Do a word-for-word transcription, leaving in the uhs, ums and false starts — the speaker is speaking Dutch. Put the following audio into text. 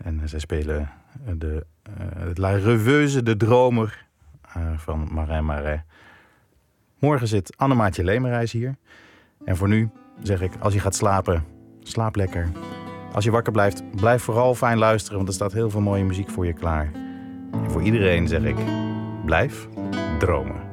En uh, zij spelen uh, de, uh, La Rêveuse, de dromer uh, van Marin Marais. Morgen zit Annemaatje Leemreis hier. En voor nu zeg ik, als je gaat slapen, slaap lekker. Als je wakker blijft, blijf vooral fijn luisteren, want er staat heel veel mooie muziek voor je klaar. En voor iedereen zeg ik, blijf dromen.